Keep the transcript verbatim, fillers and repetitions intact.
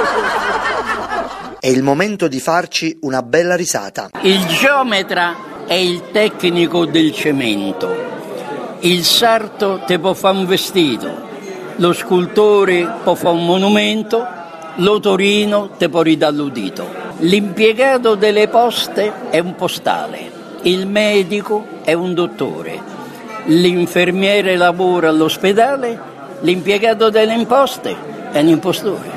È il momento di farci una bella risata. Il geometra è il tecnico del cemento. Il sarto te può fare un vestito. Lo scultore può fare un monumento. L'otorino te può ridare l'udito. L'impiegato delle poste è un postale. Il medico è un dottore. L'infermiere lavora all'ospedale. L'impiegato delle imposte è un impostore.